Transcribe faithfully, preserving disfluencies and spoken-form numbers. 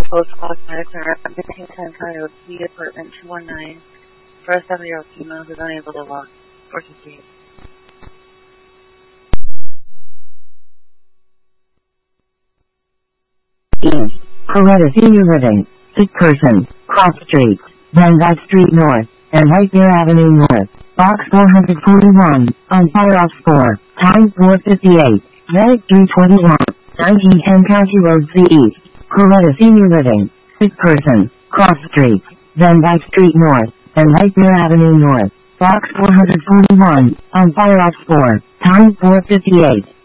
Post Cosmetics are at fifteen ten Coyote Key, apartment two one nine. For a seven-year-old female who's unable to walk. four fifty-eight. East, Coretta Senior Living, Sick Person, Cross Street, Van Dyke Street North, and White Bear Avenue North, Box four forty-one, on Fire Off Score, time four fifty-eight, Medic three twenty-one, nineteen ten County Road C East, Coretta Senior Living, Sick Person, Cross Street, Van Dyke Street North, and White Bear Avenue North, Box four forty-one, on Fire Off Score, time four fifty-eight.